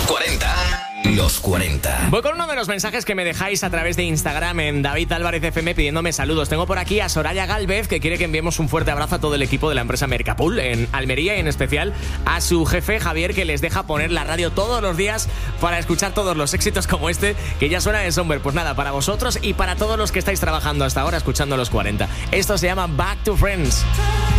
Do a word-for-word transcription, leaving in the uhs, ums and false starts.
cuarenta. Los cuarenta. Voy con uno de los mensajes que me dejáis a través de Instagram en David Álvarez F M pidiéndome saludos. Tengo por aquí a Soraya Gálvez, que quiere que enviemos un fuerte abrazo a todo el equipo de la empresa Mercapool en Almería y en especial a su jefe Javier, que les deja poner la radio todos los días para escuchar todos los éxitos como este que ya suena en Somewhere. Pues nada, para vosotros y para todos los que estáis trabajando hasta ahora escuchando los cuarenta. Esto se llama Back to Friends.